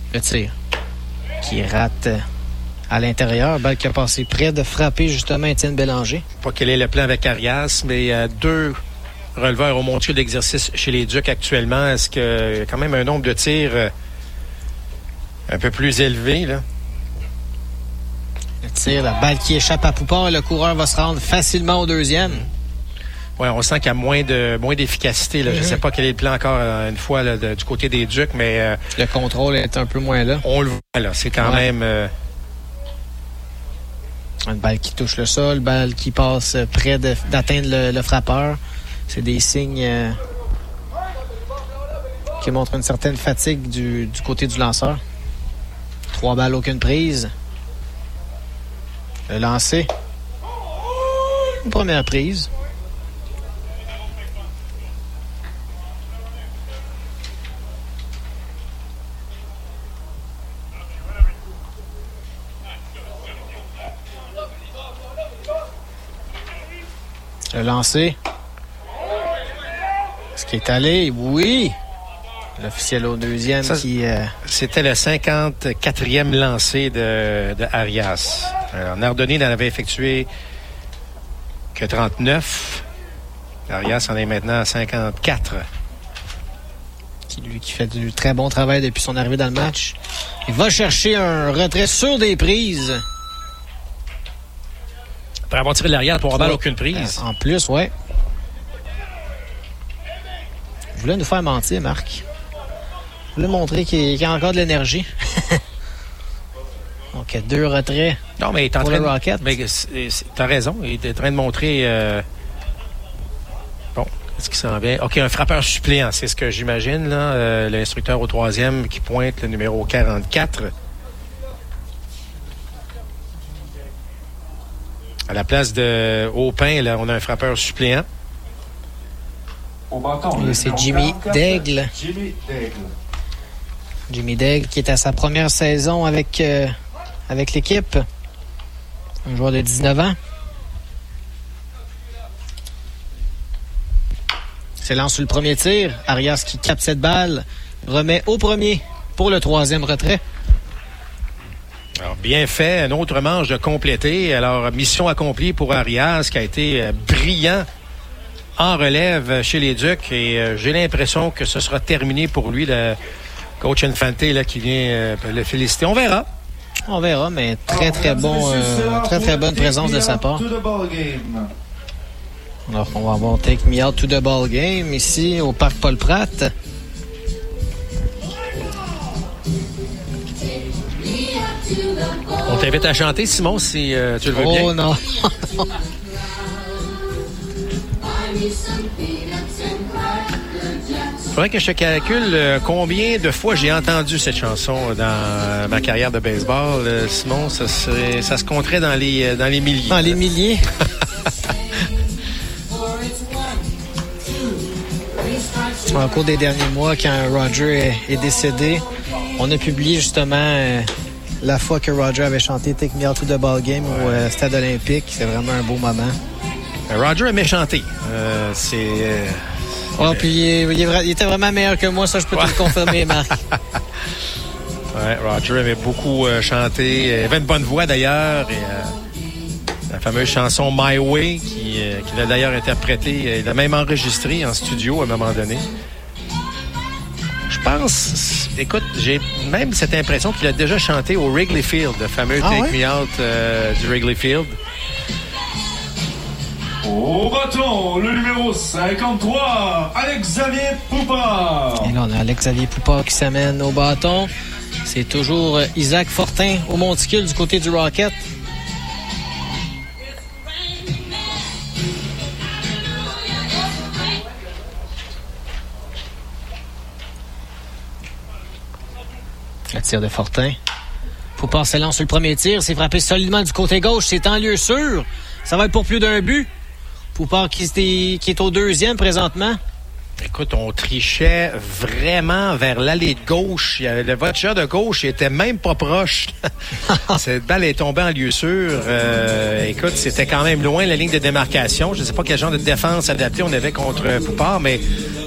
Le tir qui rate à l'intérieur. Balle qui a passé près de frapper justement Étienne Bélanger. Pas quel est le plan avec Arias, mais il y a 2 releveurs au montier d'exercice chez les Ducs actuellement. Est-ce qu'il y a quand même un nombre de tirs un peu plus élevé, là? Le tir, la balle qui échappe à Poupard. Le coureur va se rendre facilement au deuxième. Oui, on sent qu'il y a moins d'efficacité. Là. Je ne sais pas quel est le plan encore une fois là, du côté des Ducs, mais... le contrôle est un peu moins là. On le voit là. C'est quand même... Une balle qui touche le sol, balle qui passe près d'atteindre le frappeur. C'est des signes qui montrent une certaine fatigue du côté du lanceur. 3 balles, aucune prise. Le lancer. Une première prise. Le lancer. Est-ce qu'il est allé? Oui! L'officiel au deuxième ça, qui... C'était le 54e lancé de Arias. Nardoni n'en avait effectué que 39. Arias en est maintenant à 54. Lui qui fait du très bon travail depuis son arrivée dans le match. Il va chercher un retrait sur des prises. Après avoir tiré l'arrière pour avoir aucune prise. En plus, ouais. Il voulait nous faire mentir, Marc. Il voulait montrer qu'il y a encore de l'énergie. Donc, 2 retraits. Non, mais il est en pour train le Rocket. Mais t'as raison. Il est en train de montrer... Bon, est-ce qu'il s'en vient? OK, un frappeur suppléant, c'est ce que j'imagine, là. L'instructeur au 3e qui pointe le numéro 44. À la place de Aupin, là, on a un frappeur suppléant. Au bâton, c'est Jimmy Daigle. Jimmy Daigle qui est à sa première saison avec l'équipe. Un joueur de 19 ans. C'est lance sur le premier tir. Arias qui capte cette balle. Remet au premier pour le 3e retrait. Alors, bien fait. Un autre manche de compléter. Alors, mission accomplie pour Arias qui a été brillant en relève chez les Ducs. Et j'ai l'impression que ce sera terminé pour lui. Le coach Infante là, qui vient le féliciter. On verra. On verra, mais très bonne présence de sa part. Alors, on va avoir Take Me Out to the Ball Game ici au Parc Paul-Pratt. On t'invite à chanter, Simon, si tu le veux bien. Oh non! Il faudrait que je calcule combien de fois j'ai entendu cette chanson dans ma carrière de baseball. Simon, ça se compterait dans les milliers. Dans les milliers? Au cours des derniers mois, quand Roger est décédé, on a publié justement la fois que Roger avait chanté Take Me Out to the Ball Game au Stade olympique. C'est vraiment un beau moment. Roger aimait chanter. Puis il était vraiment meilleur que moi, ça je peux te le confirmer, Marc. Roger aimait beaucoup chanter. Il avait une bonne voix d'ailleurs. Et, la fameuse chanson My Way qu'il a d'ailleurs interprétée. Il a même enregistré en studio à un moment donné. Je pense, écoute, j'ai même cette impression qu'il a déjà chanté au Wrigley Field, le fameux Take Me Out du Wrigley Field. Au bâton, le numéro 53, Alex-Xavier Poupard. Et là, on a Alex-Xavier Poupard qui s'amène au bâton. C'est toujours Isaac Fortin au monticule du côté du Rocket. Le tir de Fortin. Poupard s'élance sur le premier tir. C'est frappé solidement du côté gauche. C'est en lieu sûr. Ça va être pour plus d'un but. Poupard qui est au 2e présentement. Écoute, on trichait vraiment vers l'allée de gauche. Le voiture de gauche était même pas proche. Cette balle est tombée en lieu sûr. Écoute, c'était quand même loin la ligne de démarcation. Je ne sais pas quel genre de défense adaptée on avait contre Poupard, mais